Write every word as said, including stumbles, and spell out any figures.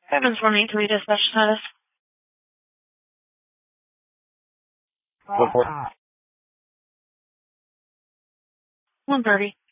Evans one eight three dispatch status. Report. one thirty.